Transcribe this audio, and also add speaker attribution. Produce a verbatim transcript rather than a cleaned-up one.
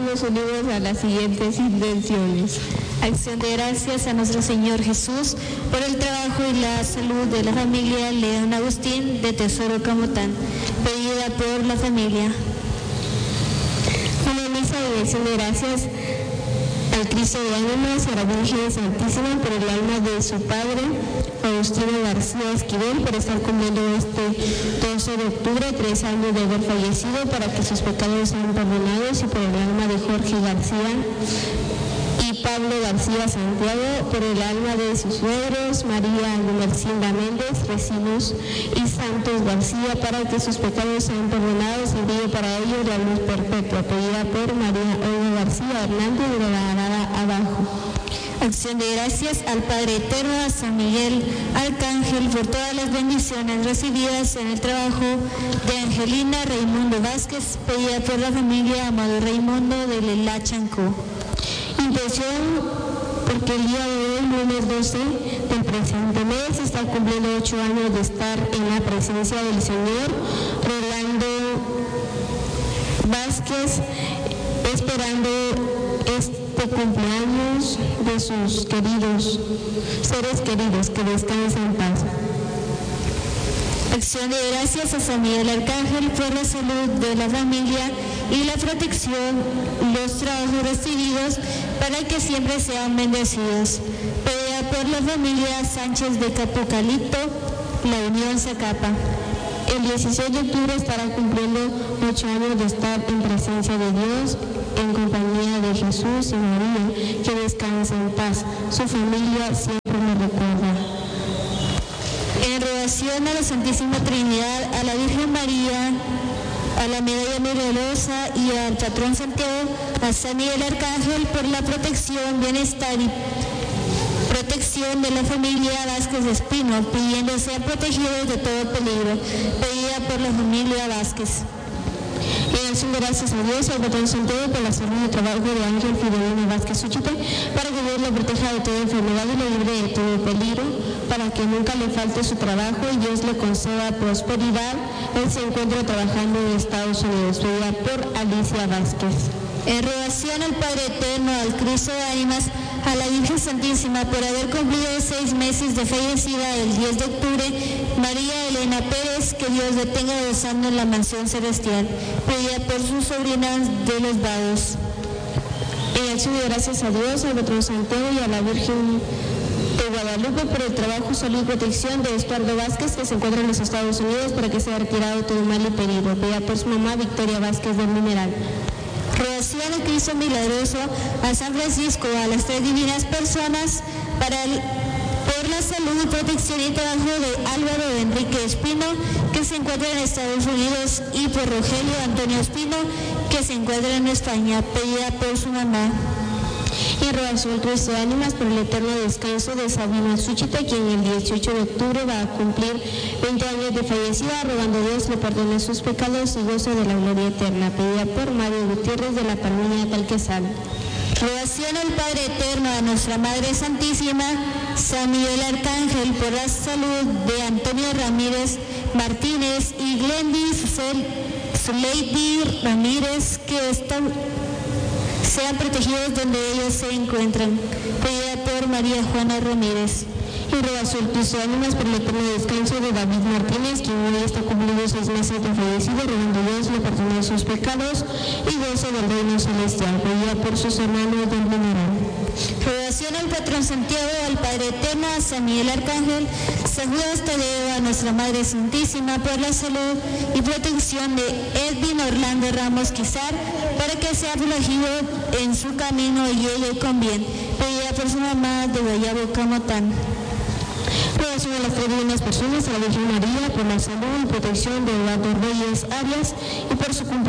Speaker 1: nos unimos a las siguientes intenciones.
Speaker 2: Acción de gracias a nuestro Señor Jesús por el trabajo y la salud de la familia León Agustín de Tesoro Camotán, pedida por la familia.
Speaker 1: Una misa de acción de gracias al Cristo de ánimas y a la Virgen Santísima por el alma de su padre, Agustino García Esquivel, por estar cumpliendo este doce de octubre, tres años de haber fallecido, para que sus pecados sean perdonados, y por el alma de Jorge García y Pablo García Santiago, por el alma de sus suegros, María Gumercinda Méndez, vecinos y Santos García, para que sus pecados sean perdonados, y envíe para ellos la luz perpetua, pedida por María Olga García Hernández de la Arada Abajo.
Speaker 2: Acción de gracias al Padre Eterno, a San Miguel Arcángel, por todas las bendiciones recibidas en el trabajo de Angelina Raimundo Vázquez, pedida por la familia Amado Raimundo de Lela Chancó.
Speaker 1: Intención porque el día de hoy, lunes doce del presente mes, está cumpliendo ocho años de estar en la presencia del Señor Rolando Vázquez, esperando este cumpleaños de sus queridos seres queridos, que descansen en paz.
Speaker 2: Acción de gracias a San Miguel Arcángel por la salud de la familia y la protección, los trabajos recibidos, para que siempre sean bendecidos. Pedida por la familia Sánchez de Capocalipto, la Unión Zacapa.
Speaker 1: El dieciséis de octubre estará cumpliendo ocho años de estar en presencia de Dios, en compañía de Jesús y María, que descansa en paz. Su familia siempre lo recuerda.
Speaker 2: En relación a la Santísima Trinidad, a la Virgen María, a la Medalla Milagrosa y al Patrón Santiago, a San Miguel Arcángel, por la protección, bienestar y protección de la familia Vázquez Espino, pidiendo ser protegidos de todo peligro, pedida por la familia Vázquez. En acción de gracias a Dios, al Patrón Santiago, por la salud y trabajo de Ángel Fidelino Vázquez Uchite, para que Dios lo proteja de toda enfermedad y lo libre de todo peligro, para que nunca le falte su trabajo y Dios le conceda prosperidad. Él se encuentra trabajando en Estados Unidos, pedida por Alicia Vázquez. En relación al Padre Eterno, al Cristo de ánimas, a la Virgen Santísima, por haber cumplido seis meses de fallecida el diez de octubre, María Elena Pérez, que Dios le tenga gozando en la mansión celestial, pedida por sus sobrinas de los Vados.
Speaker 1: En acción de gracias a Dios, al Patrón Santiago y a la Virgen de Guadalupe, por el trabajo, salud y protección de Estuardo Vázquez, que se encuentra en los Estados Unidos, para que sea retirado todo mal y peligro, pedida por su mamá Victoria Vázquez del Mineral.
Speaker 2: Relación al Cristo Milagroso, a San Francisco, a las tres divinas personas, para el, por la salud y protección y trabajo de Álvaro de Enrique Espino, que se encuentra en Estados Unidos, y por Rogelio Antonio Espino, que se encuentra en España, pedida por su mamá.
Speaker 1: Y en relación al Cristo de ánimas, por el eterno descanso de Sabina Suchita, quien el dieciocho de octubre va a cumplir veinte años de fallecida, rogando a Dios le perdone sus pecados y goce de la gloria eterna, pedida por Mario Gutiérrez de la Palmilla Talquesal.
Speaker 2: Relación al Padre Eterno, a nuestra Madre Santísima, San Miguel Arcángel, por la salud de Antonio Ramírez Martínez y Glendis Zuleidi Ramírez, que están sean protegidos donde ellos se encuentran, pedida por María Juana Ramírez.
Speaker 1: Y relación al Cristo de ánimas, por el eterno descanso de David Martínez, quien hoy está cumpliendo seis meses de fallecido, rogando a Dios le perdone sus pecados y goce del reino celestial, pedida por sus hermanos del Mineral.
Speaker 2: Relación al Patrón Santiago, al Padre Eterno, a San Miguel Arcángel, San Judas Tadeo, a nuestra Madre Santísima, por la salud y protección de Edwin Orlando Ramos Quizar, para que sea protegido en su camino y llegue con bien, pedida por su mamá de Guayabo Camotán.
Speaker 1: Relación a las tres divinas personas, a la Virgen María, por la salud y protección de Eduardo Reyes Arias, y por su cumpleaños